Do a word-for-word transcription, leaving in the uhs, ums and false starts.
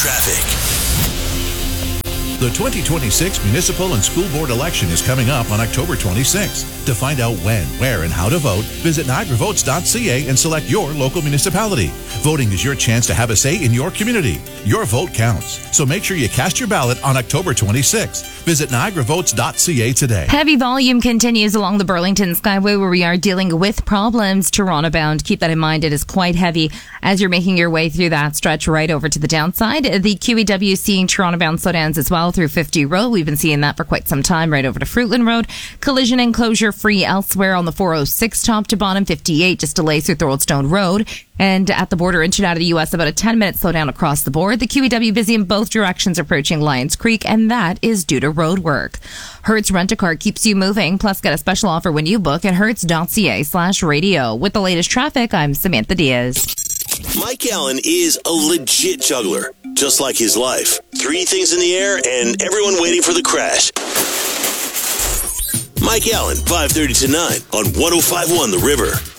Traffic. The twenty twenty-six municipal and school board election is coming up on October twenty-sixth. To find out when, where, and how to vote, visit niagara votes dot c a and select your local municipality. Voting is your chance to have a say in your community. Your vote counts. So make sure you cast your ballot on October twenty-sixth. Visit niagara votes dot c a today. Heavy volume continues along the Burlington Skyway where we are dealing with problems Toronto bound. Keep that in mind. It is quite heavy as you're making your way through that stretch right over to the downside. The Q E W seeing Toronto bound slowdowns as well through fifty Road. We've been seeing that for quite some time right over to Fruitland Road. Collision and closure free elsewhere on the four oh six top to bottom. fifty-eight just delays through Thorold Stone Road. And at the border into and out of the U S, about a ten minute slowdown across the board. The Q E W busy in both directions approaching Lions Creek, and that is due to road work. Hertz Rent-A-Car keeps you moving. Plus, get a special offer when you book at hertz dot c a slash radio. With the latest traffic, I'm Samantha Diaz. Mike Allen is a legit juggler, just like his life. Three things in the air and everyone waiting for the crash. Mike Allen, five thirty to nine on one oh five point one The River.